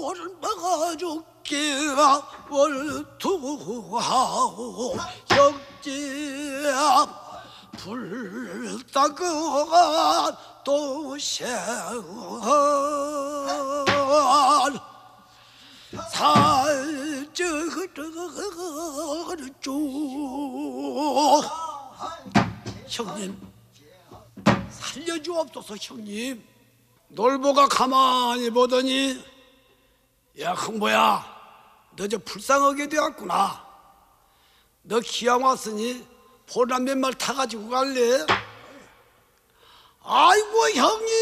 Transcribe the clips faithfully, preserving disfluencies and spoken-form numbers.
얼마가 좋기가 월투하오 역지야 불따가 도생원 살쪄쭉 형님 살려주옵소서. 형님 놀보가 가만히 보더니 야 흥보야 너 저 불쌍하게 되었구나. 너 기왕 왔으니 보람 몇 말 타가지고 갈래? 아이고 형님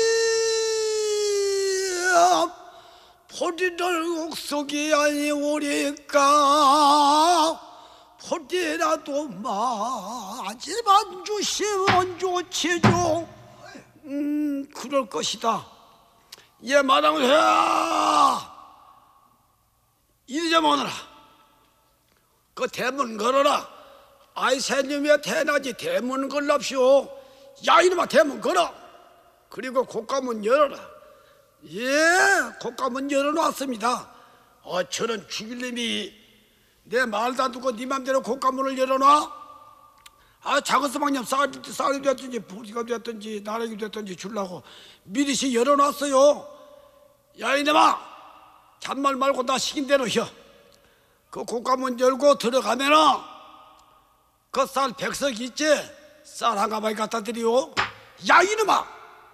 포리를 옥속이 아니오리까 포리라도 마지만 주시면 좋지죠. 음 그럴 것이다. 얘 마당을 해 이리 좀 오너라. 그 대문 걸어라. 아이 새님의 대낮이 대문 걸랍시오. 야 이놈아 대문 걸어. 그리고 곶감문 열어라. 예 곶감문 열어놨습니다. 어 저런 죽일 놈이 내 말 다 두고 네 맘대로 곶감문을 열어놔? 아 작은서방님 쌀이, 쌀이 됐든지 보리가 됐든지 나락이 됐든지 주려고 미리시 열어놨어요. 야 이놈아 잔말 말고 나 시킨 대로 혀. 그 곶감문 열고 들어가면은 그 쌀 백석 있지? 쌀 한 가마니 갖다 드리오. 야 이놈아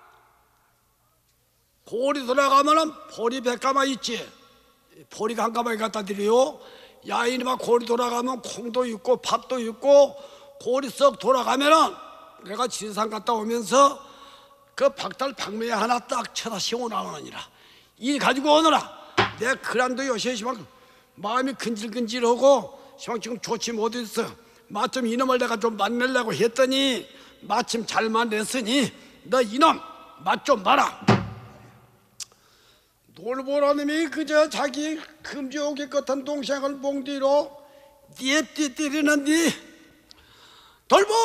보리 돌아가면은 보리 백 가마 있지? 보리가 한 가마니 갖다 드리오. 야 이놈아 고리 돌아가면 콩도 있고 밥도 있고 고리 썩 돌아가면은 내가 진산 갔다 오면서 그 박달 박매에 하나 딱 쳐다 시원하느니라. 이 가지고 오너라. 내 그람도 요새 시방 마음이 근질근질하고 시방 지금 좋지 못했어. 마침 이놈을 내가 좀 만나려고 했더니 마침 잘 만났으니 너 이놈 맛 좀 봐라. 놀보라님이 그저 자기 금지옥이 같은 동생을 봉뒤로 띠띠 때리는디 돌보